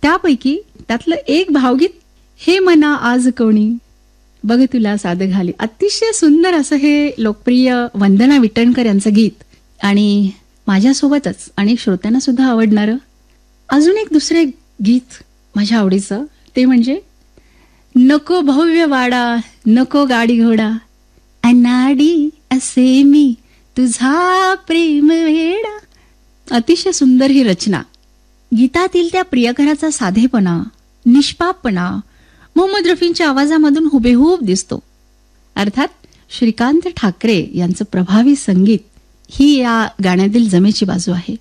त्यापैकी त्यातलं एक भावगीत, हे मना आज कोणी बघ तुला साध घाली, अतिशय सुंदर असं हे लोकप्रिय वंदना विटणकर यांचं गीत. आणि माझ्यासोबतच अनेक श्रोत्यांना सुद्धा आवडणारं अजून एक दुसरे गीत माझ्या आवडीचं, ते म्हणजे नको भव्य वाडा नको गाडी घोडा, अनाडी असे मी तुझा प्रेम वेडा. अतिशय सुंदर ही रचना. गीतातील त्या प्रियकराचा साधेपणा, निष्पापपणा मोहम्मद रफींच्या आवाजामधून हुबेहूब दिसतो. अर्थात श्रीकांत ठाकरे यांचं प्रभावी संगीत ही या गाण्यातील जमेची बाजू आहे.